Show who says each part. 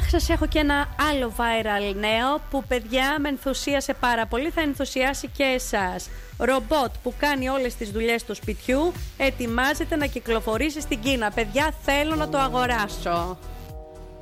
Speaker 1: Αχ, σας έχω και ένα άλλο viral νέο που, παιδιά, με ενθουσίασε πάρα πολύ. Θα ενθουσιάσει και εσάς. Ρομπότ που κάνει όλες τις δουλειές του σπιτιού ετοιμάζεται να κυκλοφορήσει στην Κίνα. Παιδιά, θέλω να το αγοράσω.